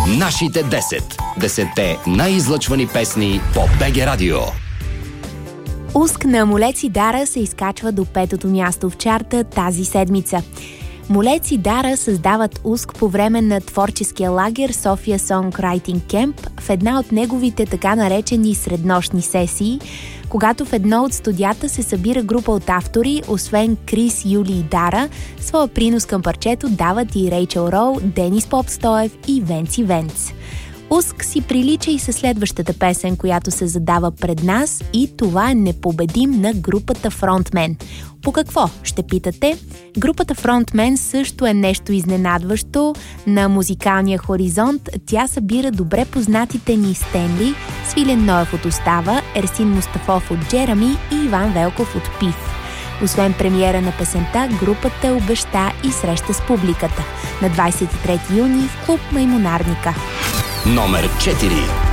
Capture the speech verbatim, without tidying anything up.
Нашите десет. Десетте най-излъчвани песни по БГ Радио. Уск на Молец и Дара се изкачва до петото място в чарта тази седмица. Молец и Дара създават Уск по време на творческия лагер София Songwriting Camp в една от неговите така наречени среднощни сесии, когато в едно от студията се събира група от автори, освен Крис, Юли и Дара, своя принос към парчето дават и Рейчел Роу, Денис Попстоев и Венци Венц. Уск си прилича и със следващата песен, която се задава пред нас, и това е Непобедим на групата Фронтмен. По какво, ще питате? Групата Фронтмен също е нещо изненадващо. На музикалния хоризонт тя събира добре познатите ни Стенли, Свилен Ноев от Остава, Ерсин Мустафов от Джерами и Иван Велков от Пив. Освен премиера на песента, групата обеща и среща с публиката на двадесет и трети юни в клуб Маймунарника. Номер четири.